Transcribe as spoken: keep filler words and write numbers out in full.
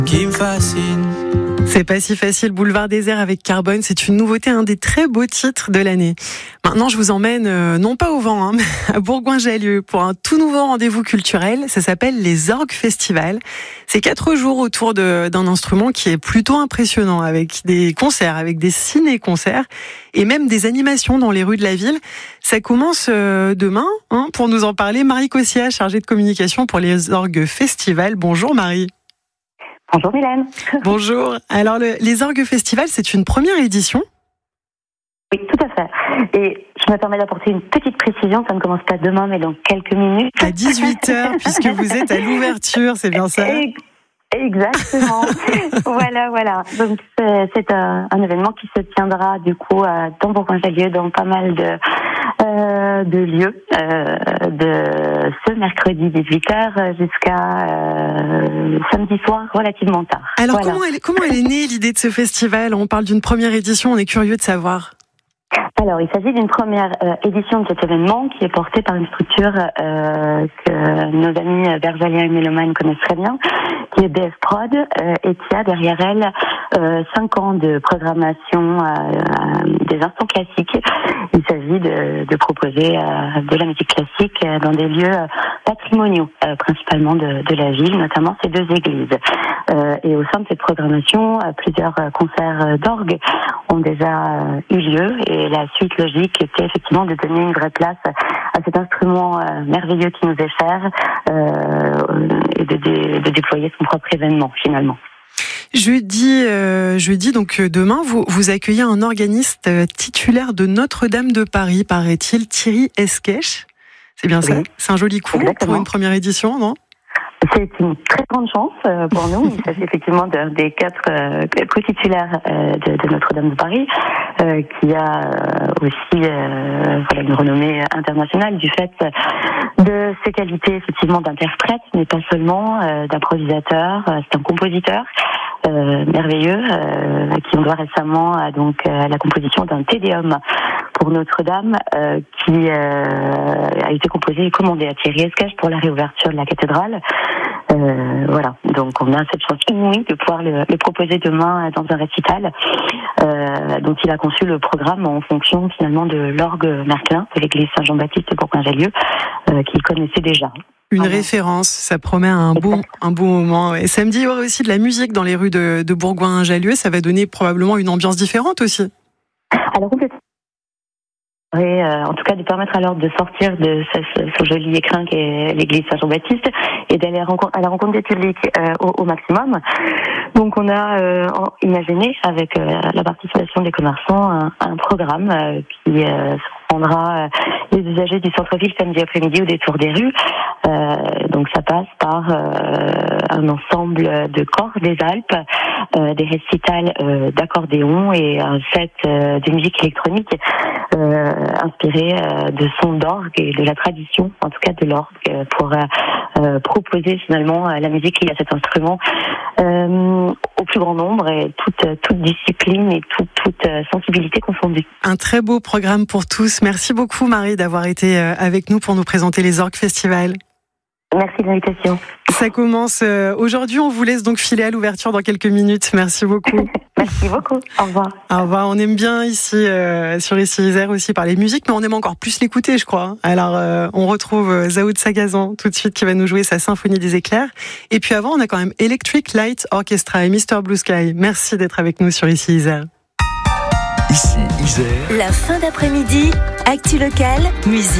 qui me fascine. C'est pas si facile, Boulevard Désert avec Carbone, c'est une nouveauté, un des très beaux titres de l'année. Maintenant, je vous emmène, euh, non pas au vent, hein, mais à Bourgoin-Jallieu pour un tout nouveau rendez-vous culturel. Ça s'appelle les Orgues Festival. C'est quatre jours autour de, d'un instrument qui est plutôt impressionnant, avec des concerts, avec des ciné-concerts et même des animations dans les rues de la ville. Ça commence euh, demain. Hein, pour nous en parler, Marie Cossia, chargée de communication pour les Orgues Festival. Bonjour Marie. Bonjour Mylène. Bonjour. Alors le, les Orgues Festival, c'est une première édition ? Oui, tout à fait. Et je me permets d'apporter une petite précision, ça ne commence pas demain, mais dans quelques minutes. À dix-huit heures, puisque vous êtes à l'ouverture, c'est bien ça ? Exactement. voilà, voilà. Donc c'est, c'est un, un événement qui se tiendra du coup à, dans Bourgoin-Jallieu, dans pas mal de euh, de lieux, euh, de ce mercredi dix-huit heures jusqu'à euh, samedi soir relativement tard. Alors voilà. comment elle comment elle est née l'idée de ce festival ? On parle d'une première édition, on est curieux de savoir. Alors, il s'agit d'une première euh, édition de cet événement qui est portée par une structure euh, que nos amis bergaliens et mélomanes connaissent très bien, qui est B F Prod, euh, et qui a derrière elle euh, cinq ans de programmation euh, des instants classiques. Il s'agit de, de proposer euh, de la musique classique dans des lieux patrimoniaux, euh, principalement de, de la ville, notamment ces deux églises. Euh, et au sein de cette programmation, plusieurs concerts d'orgue ont déjà eu lieu, et la suite logique était effectivement de donner une vraie place à cet instrument euh, merveilleux qui nous est cher euh, et de, de, de déployer son propre événement finalement. Jeudi, euh, jeudi donc demain, vous, vous accueillez un organiste titulaire de Notre-Dame de Paris, paraît-il, Thierry Esquèche. C'est bien ça ? Oui. C'est un joli coup Exactement. Pour une première édition, non ? C'est une très grande chance pour nous. Il s'agit effectivement de, des quatre euh, co-titulaires euh, de, de Notre-Dame de Paris, euh, qui a euh, aussi euh, voilà, une renommée internationale du fait de ses qualités effectivement d'interprète, mais pas seulement, euh, d'improvisateur. C'est un compositeur euh, merveilleux euh, qui on doit récemment à donc euh, la composition d'un Te Deum pour Notre-Dame, euh, qui euh, a été composé et commandé à Thierry Esquèche pour la réouverture de la cathédrale. Euh, voilà, donc on a cette chance inouïe de pouvoir le, le proposer demain dans un récital. Euh, donc il a conçu le programme en fonction finalement de l'orgue Merclin de l'église Saint-Jean-Baptiste de Bourgoin-Jallieu, euh, qu'il connaissait déjà. Une Voilà. référence, ça promet un beau, un beau moment. Et samedi, il y aura aussi de la musique dans les rues de, de Bourgoin-Jallieu. Ça va donner probablement une ambiance différente aussi. Alors complètement. Et euh, en tout cas de permettre à l'ordre de sortir de ce, ce, ce joli écrin qu'est l'église Saint-Jean-Baptiste et d'aller à, rencontre, à la rencontre des publics euh, au, au maximum. Donc on a euh, imaginé avec euh, la participation des commerçants un, un programme euh, qui euh, prendra euh, les usagers du centre-ville samedi après-midi au détour des rues. Euh, donc ça passe par euh, un ensemble de chors des Alpes, euh, des récitals euh, d'accordéon et un set euh, de musique électronique euh, inspiré euh, de sons d'orgue et de la tradition, en tout cas de l'orgue, euh, pour euh, proposer finalement euh, la musique liée à cet instrument euh, au plus grand nombre et toute, toute discipline et toute, toute euh, sensibilité confondue. Un très beau programme pour tous. Merci beaucoup Marie d'avoir été avec nous pour nous présenter les Orgues Festival. Merci de l'invitation. Ça commence aujourd'hui, on vous laisse donc filer à l'ouverture dans quelques minutes. Merci beaucoup. Merci beaucoup, au revoir. Au revoir, on aime bien ici euh, sur Ici Isère aussi parler musique, mais on aime encore plus l'écouter je crois. Alors euh, on retrouve Zaoud Sagazan tout de suite qui va nous jouer sa symphonie des éclairs. Et puis avant on a quand même Electric Light Orchestra et mister Blue Sky. Merci d'être avec nous sur Ici Isère. Ici Isère. La fin d'après-midi, actu locale, musique.